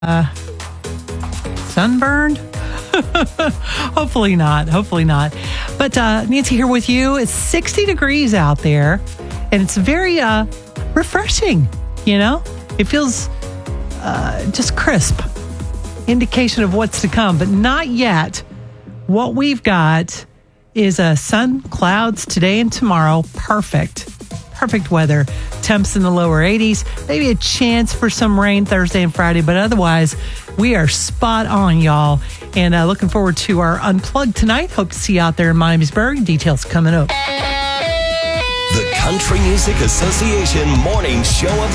sunburned? Hopefully not. But Nancy here with you. It's 60 degrees out there, and it's very refreshing, you know? It feels just crisp. Indication of what's to come, but not yet. What we've got is sun, clouds today and tomorrow. Perfect weather. Temps in the lower 80s. Maybe a chance for some rain Thursday and Friday, but otherwise, we are spot on, y'all. And looking forward to our Unplugged tonight. Hope to see you out there in Miamisburg. Details coming up. The Country Music Association Morning Show of